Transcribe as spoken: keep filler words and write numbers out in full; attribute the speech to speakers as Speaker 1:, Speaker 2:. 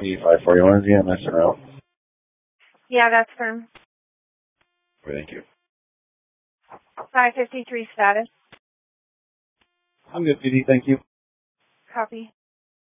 Speaker 1: eighty-five forty-one is the M S or no?
Speaker 2: Yeah, that's firm.
Speaker 1: Thank you.
Speaker 2: five fifty-three status.
Speaker 1: I'm good, P D. Thank you.
Speaker 2: Copy.